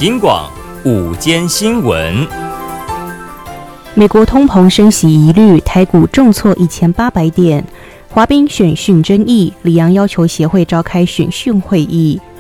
金广午间新闻。 美国通膨升息疑虑，台股重挫1800点。滑冰选训争议，李阳要求协会召开选训会议。